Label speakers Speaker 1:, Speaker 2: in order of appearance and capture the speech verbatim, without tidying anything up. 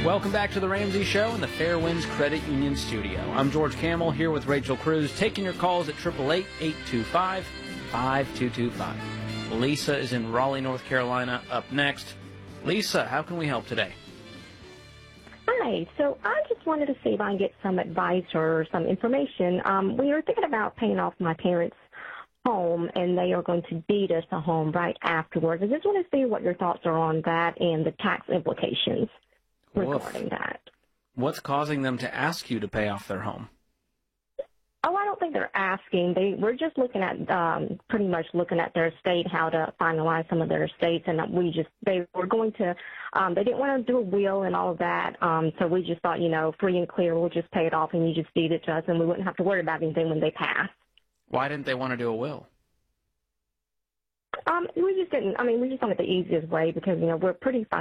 Speaker 1: Welcome back to the Ramsey Show in the Fairwinds Credit Union studio. I'm George Camel here with Rachel Cruz, taking your calls at eight eight eight, eight two five, five two two five. Lisa is in Raleigh, North Carolina, up next. Lisa, how can we help today?
Speaker 2: Hi. So I just wanted to see if I can get some advice or some information. Um, we were thinking about paying off my parents' home, and they are going to deed us a home right afterwards. I just want to see what your thoughts are on that and the tax implications regarding that.
Speaker 1: What's causing them to ask you to pay off their home?
Speaker 2: Oh, I don't think they're asking. They We're just looking at um, pretty much looking at their estate, how to finalize some of their estates, and we just they were going to. Um, they didn't want to do a will and all of that, um, so we just thought, you know, free and clear, we'll just pay it off, and you just deed it to us, and we wouldn't have to worry about anything when they pass.
Speaker 1: Why didn't they want to do a will?
Speaker 2: Um, we just didn't. I mean, we just wanted the easiest way because, you know, we're pretty